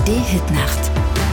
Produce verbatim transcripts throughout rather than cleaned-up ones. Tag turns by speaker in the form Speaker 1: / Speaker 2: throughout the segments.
Speaker 1: D-Hit-Nacht.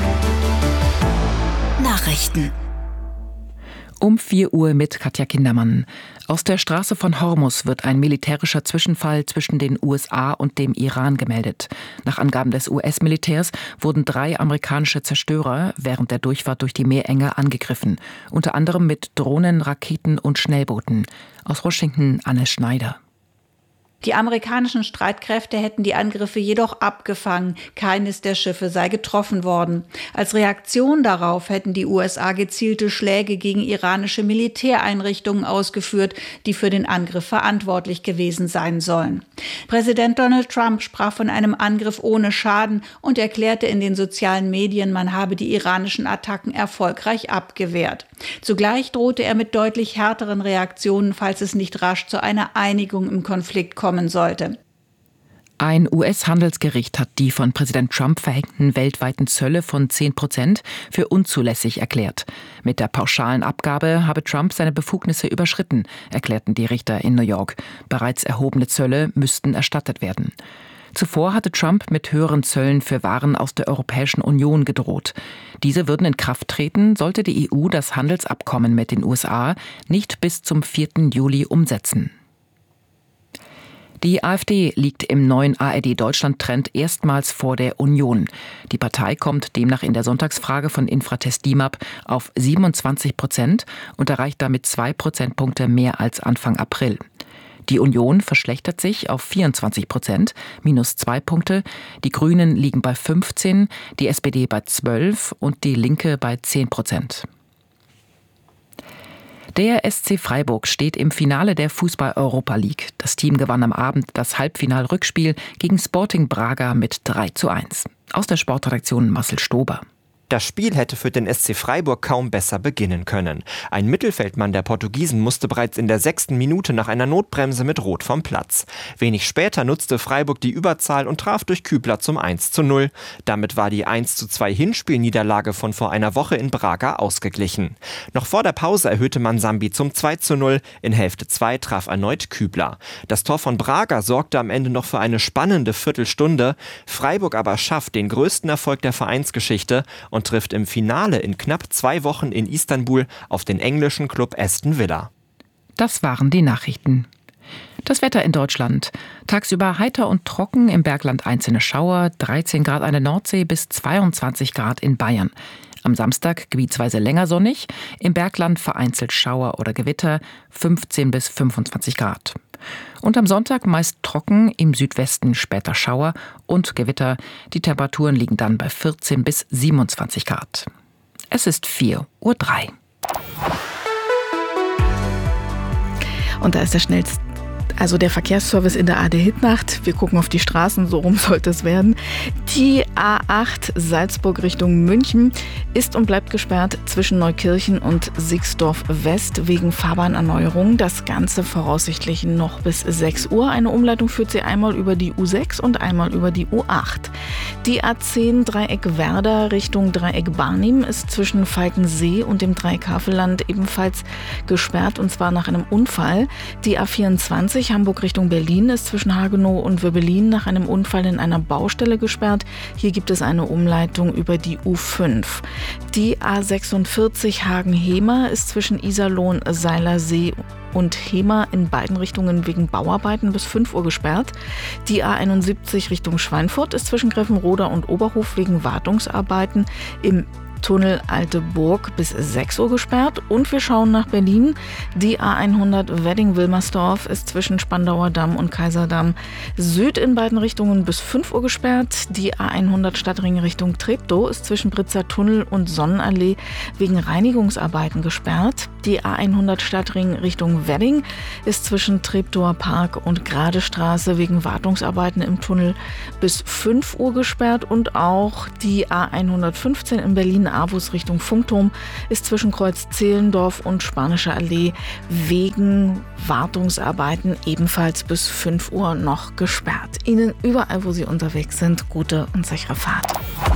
Speaker 1: Nachrichten.
Speaker 2: Um vier Uhr mit Katja Kindermann. Aus der Straße von Hormus wird ein militärischer Zwischenfall zwischen den U S A und dem Iran gemeldet. Nach Angaben des U S-Militärs wurden drei amerikanische Zerstörer während der Durchfahrt durch die Meerenge angegriffen. Unter anderem mit Drohnen, Raketen und Schnellbooten. Aus Washington Anne Schneider.
Speaker 3: Die amerikanischen Streitkräfte hätten die Angriffe jedoch abgefangen. Keines der Schiffe sei getroffen worden. Als Reaktion darauf hätten die U S A gezielte Schläge gegen iranische Militäreinrichtungen ausgeführt, die für den Angriff verantwortlich gewesen sein sollen. Präsident Donald Trump sprach von einem Angriff ohne Schaden und erklärte in den sozialen Medien, man habe die iranischen Attacken erfolgreich abgewehrt. Zugleich drohte er mit deutlich härteren Reaktionen, falls es nicht rasch zu einer Einigung im Konflikt kommen sollte.
Speaker 2: Ein U S-Handelsgericht hat die von Präsident Trump verhängten weltweiten Zölle von zehn Prozent für unzulässig erklärt. Mit der pauschalen Abgabe habe Trump seine Befugnisse überschritten, erklärten die Richter in New York. Bereits erhobene Zölle müssten erstattet werden. Zuvor hatte Trump mit höheren Zöllen für Waren aus der Europäischen Union gedroht. Diese würden in Kraft treten, sollte die E U das Handelsabkommen mit den U S A nicht bis zum vierten Juli umsetzen. Die AfD liegt im neuen A R D-Deutschland-Trend erstmals vor der Union. Die Partei kommt demnach in der Sonntagsfrage von Infratest DIMAP auf siebenundzwanzig Prozent und erreicht damit zwei Prozentpunkte mehr als Anfang April. Die Union verschlechtert sich auf vierundzwanzig Prozent, minus zwei Punkte. Die Grünen liegen bei fünfzehn, die S P D bei zwölf und die Linke bei zehn Prozent. Der S C Freiburg steht im Finale der Fußball-Europa League. Das Team gewann am Abend das Halbfinal-Rückspiel gegen Sporting Braga mit drei zu eins. Aus der Sportredaktion Marcel Stober.
Speaker 4: Das Spiel hätte für den S C Freiburg kaum besser beginnen können. Ein Mittelfeldmann der Portugiesen musste bereits in der sechsten Minute nach einer Notbremse mit Rot vom Platz. Wenig später nutzte Freiburg die Überzahl und traf durch Kübler zum eins zu null. Damit war die eins zu zwei Hinspielniederlage von vor einer Woche in Braga ausgeglichen. Noch vor der Pause erhöhte Mansambi zum zwei zu null. In Hälfte zwei traf erneut Kübler. Das Tor von Braga sorgte am Ende noch für eine spannende Viertelstunde. Freiburg aber schafft den größten Erfolg der Vereinsgeschichte und trifft im Finale in knapp zwei Wochen in Istanbul auf den englischen Club Aston Villa.
Speaker 2: Das waren die Nachrichten. Das Wetter in Deutschland. Tagsüber heiter und trocken, im Bergland einzelne Schauer, dreizehn Grad an der Nordsee bis zweiundzwanzig Grad in Bayern. Am Samstag gebietsweise länger sonnig, im Bergland vereinzelt Schauer oder Gewitter, fünfzehn bis fünfundzwanzig Grad. Und am Sonntag meist trocken, im Südwesten später Schauer und Gewitter. Die Temperaturen liegen dann bei vierzehn bis siebenundzwanzig Grad. Es ist vier Uhr drei.
Speaker 5: Und da ist der schnellste. Also der Verkehrsservice in der A R D-Hit-Nacht. Wir gucken auf die Straßen, so rum sollte es werden. Die A acht Salzburg Richtung München ist und bleibt gesperrt zwischen Neukirchen und Sixdorf West wegen Fahrbahnerneuerung. Das Ganze voraussichtlich noch bis sechs Uhr. Eine Umleitung führt sie einmal über die U sechs und einmal über die U acht. Die A zehn Dreieck Werder Richtung Dreieck Barnim ist zwischen Falkensee und dem Dreieck Havelland ebenfalls gesperrt, und zwar nach einem Unfall. Die A vierundzwanzig Hamburg Richtung Berlin ist zwischen Hagenow und Wöbbelin nach einem Unfall in einer Baustelle gesperrt. Hier gibt es eine Umleitung über die U fünf. Die A sechsundvierzig Hagen-Hemer ist zwischen Iserlohn, Seilersee und Hemer in beiden Richtungen wegen Bauarbeiten bis fünf Uhr gesperrt. Die A einundsiebzig Richtung Schweinfurt ist zwischen Greffenroda und Oberhof wegen Wartungsarbeiten im Tunnel Alte Burg bis sechs Uhr gesperrt. Und wir schauen nach Berlin. Die A hundert Wedding-Wilmersdorf ist zwischen Spandauer Damm und Kaiserdamm Süd in beiden Richtungen bis fünf Uhr gesperrt. Die A hundert Stadtring Richtung Treptow ist zwischen Britzer Tunnel und Sonnenallee wegen Reinigungsarbeiten gesperrt. Die A hundert Stadtring Richtung Wedding ist zwischen Treptower Park und Gradestraße wegen Wartungsarbeiten im Tunnel bis fünf Uhr gesperrt. Und auch die A hundertfünfzehn in Berlin Avus Richtung Funkturm ist zwischen Kreuz Zehlendorf und Spanische Allee wegen Wartungsarbeiten ebenfalls bis fünf Uhr noch gesperrt. Ihnen überall, wo Sie unterwegs sind, gute und sichere Fahrt.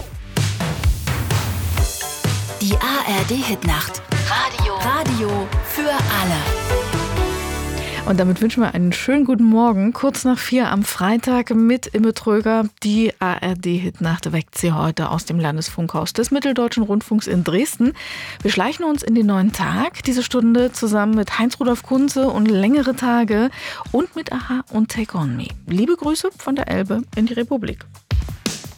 Speaker 1: Die A R D-Hit-Nacht. Radio. Radio für alle.
Speaker 5: Und damit wünschen wir einen schönen guten Morgen. Kurz nach vier am Freitag mit Imme Tröger. Die A R D-Hitnacht weckt Sie heute aus dem Landesfunkhaus des Mitteldeutschen Rundfunks in Dresden. Wir schleichen uns in den neuen Tag. Diese Stunde zusammen mit Heinz-Rudolf Kunze und längere Tage und mit a-ha und Take On Me. Liebe Grüße von der Elbe in die Republik.